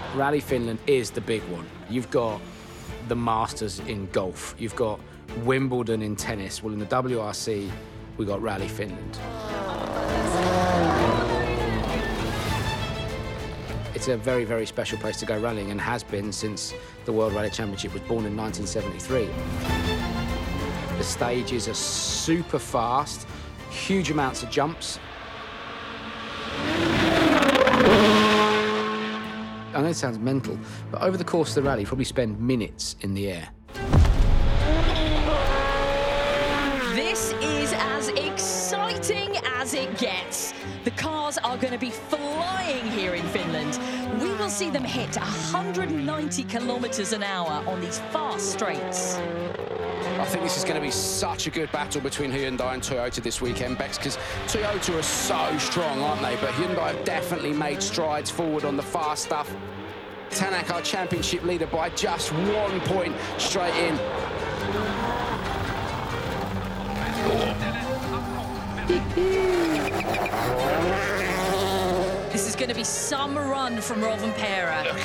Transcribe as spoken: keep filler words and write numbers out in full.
Rally Finland is the big one. You've got the Masters in golf. You've got Wimbledon in tennis. Well, in the W R C, we got Rally Finland. It's a very, very special place to go rallying and has been since the World Rally Championship was born in nineteen seventy-three. The stages are super fast, huge amounts of jumps. I know it sounds mental, but over the course of the rally, you probably spend minutes in the air. This is as exciting as it gets. The cars are going to be flying here in Finland. We will see them hit one hundred ninety kilometres an hour on these fast straights. I think this is going to be such a good battle between Hyundai and Toyota this weekend, Bex, because Toyota are so strong, aren't they? But Hyundai have definitely made strides forward on the fast stuff. Tanak, our championship leader, by just one point straight in. This is going to be some run from Rovanperä.